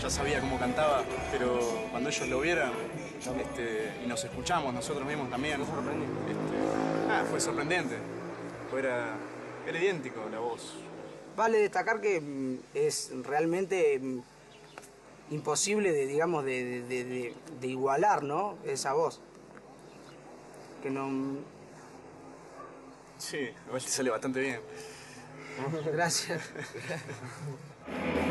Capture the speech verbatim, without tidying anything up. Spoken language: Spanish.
ya sabía cómo cantaba, pero cuando ellos lo vieran este, y nos escuchamos nosotros mismos también, este, ah, fue sorprendente. Era, era idéntico la voz. Vale destacar que mm, es realmente mm, imposible de, digamos, de, de, de, de, de igualar, ¿no? Esa voz. Que no... Sí, igual te sale bastante bien. Gracias.